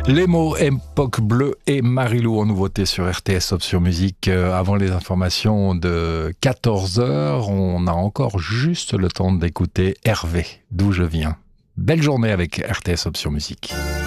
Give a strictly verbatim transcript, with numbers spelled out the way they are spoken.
Les mots Époque Bleue et Marilou en nouveauté sur R T S Option Musique. Euh, avant les informations de quatorze heures, on a encore juste le temps d'écouter Hervé, d'où je viens. Belle journée avec R T S Option Musique.